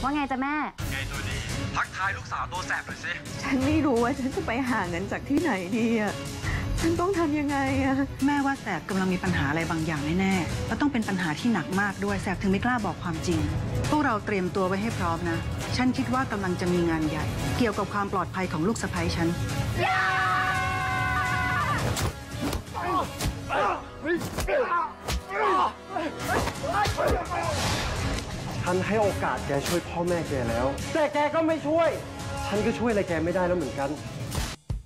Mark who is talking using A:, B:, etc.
A: ว่าไงจ๊ะแม่
B: ไงตัวดีทักทายลูกสาวตัวแสบหน่อยสิ
C: ฉันไม่รู้ว่าฉันจะไปหาเงินจากที่ไหนดีอ่ะฉันต้องทำยังไงอ่ะ
D: แม่ว่าแสบกำลังมีปัญหาอะไรบางอย่างแน่ๆแล้วต้องเป็นปัญหาที่หนักมากด้วยแสบถึงไม่กล้าบอกความจริงพวกเราเตรียมตัวไว้ให้พร้อมนะฉันคิดว่ากำลังจะมีงานใหญ่เกี่ยวกับความปลอดภัยของลูกสะใภ้ฉัน
E: ฉันให้โอกาสแกช่วยพ่อแม่แกแล้วแต่แกก็ไม่ช่วยฉันก็ช่วยอะไรแกไม่ได้แล้วเหมือนกัน